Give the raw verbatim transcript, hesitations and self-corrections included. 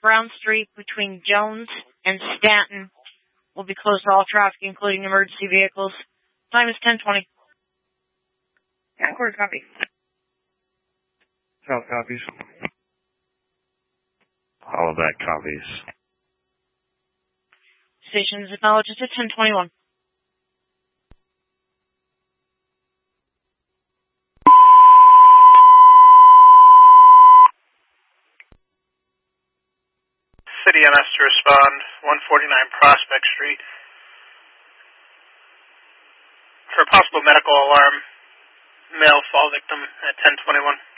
Brown Street between Jones and Stanton will be closed to all traffic, including emergency vehicles. Time is ten twenty. Concord copy. South copies. Hollaback copies. Station is acknowledged at ten twenty-one. City M S to respond, one forty-nine Prospect Street. For a possible medical alarm, male fall victim at ten twenty-one.